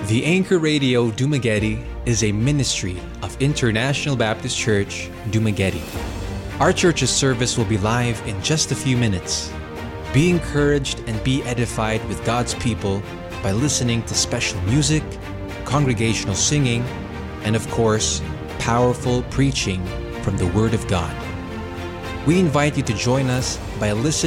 The Anchor Radio Dumaguete is a ministry of International Baptist Church, Dumaguete. Our church's service will be live in just a few minutes. Be encouraged and be edified with God's people by listening to special music, congregational singing, and of course, powerful preaching from the Word of God. We invite you to join us by listening